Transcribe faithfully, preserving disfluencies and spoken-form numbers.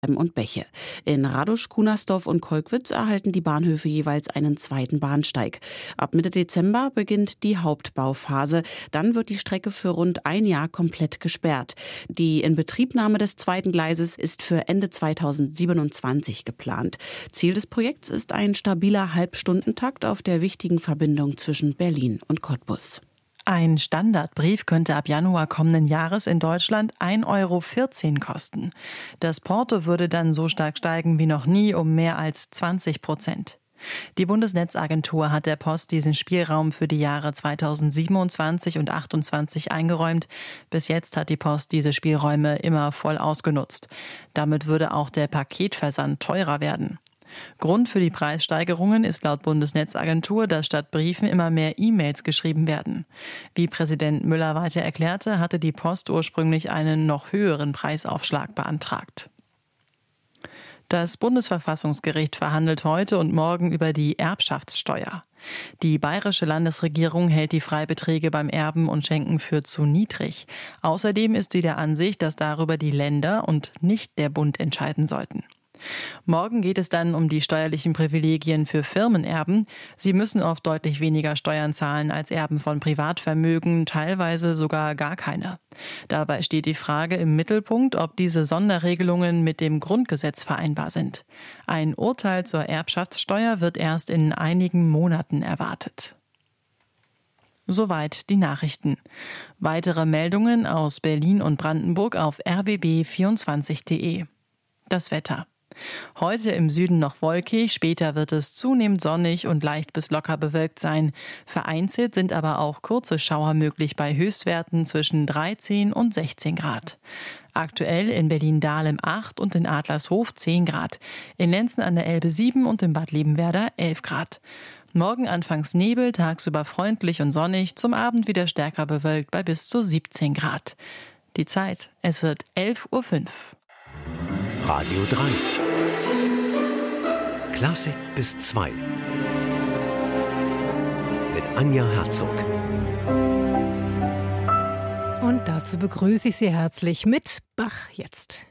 und Bäche. In Radosch, Kunersdorf und Kolkwitz erhalten die Bahnhöfe jeweils einen zweiten Bahnsteig. Ab Mitte Dezember beginnt die Hauptbauphase. Dann wird die Strecke für rund ein Jahr komplett gesperrt. Die Inbetriebnahme des zweiten Gleises ist für Ende zweitausendsiebenundzwanzig geplant. Ziel des Projekts ist ein stabiler Halbstundentakt auf der wichtigen Verbindung zwischen Berlin und Cottbus. Ein Standardbrief könnte ab Januar kommenden Jahres in Deutschland ein Euro vierzehn kosten. Das Porto würde dann so stark steigen wie noch nie um mehr als zwanzig Prozent. Die Bundesnetzagentur hat der Post diesen Spielraum für die Jahre zweitausendsiebenundzwanzig und achtundzwanzig eingeräumt. Bis jetzt hat die Post diese Spielräume immer voll ausgenutzt. Damit würde auch der Paketversand teurer werden. Grund für die Preissteigerungen ist laut Bundesnetzagentur, dass statt Briefen immer mehr E-Mails geschrieben werden. Wie Präsident Müller weiter erklärte, hatte die Post ursprünglich einen noch höheren Preisaufschlag beantragt. Das Bundesverfassungsgericht verhandelt heute und morgen über die Erbschaftssteuer. Die bayerische Landesregierung hält die Freibeträge beim Erben und Schenken für zu niedrig. Außerdem ist sie der Ansicht, dass darüber die Länder und nicht der Bund entscheiden sollten. Morgen geht es dann um die steuerlichen Privilegien für Firmenerben. Sie müssen oft deutlich weniger Steuern zahlen als Erben von Privatvermögen, teilweise sogar gar keine. Dabei steht die Frage im Mittelpunkt, ob diese Sonderregelungen mit dem Grundgesetz vereinbar sind. Ein Urteil zur Erbschaftssteuer wird erst in einigen Monaten erwartet. Soweit die Nachrichten. Weitere Meldungen aus Berlin und Brandenburg auf r b b vierundzwanzig punkt d e. Das Wetter. Heute im Süden noch wolkig, später wird es zunehmend sonnig und leicht bis locker bewölkt sein. Vereinzelt sind aber auch kurze Schauer möglich bei Höchstwerten zwischen dreizehn und sechzehn Grad. Aktuell in Berlin-Dahlem acht und in Adlershof zehn Grad. In Lenzen an der Elbe sieben und in Bad Liebenwerda elf Grad. Morgen anfangs Nebel, tagsüber freundlich und sonnig, zum Abend wieder stärker bewölkt bei bis zu siebzehn Grad. Die Zeit, es wird elf Uhr fünf. Radio drei. Klassik bis zwei. Mit Anja Herzog. Und dazu begrüße ich Sie herzlich mit Bach jetzt.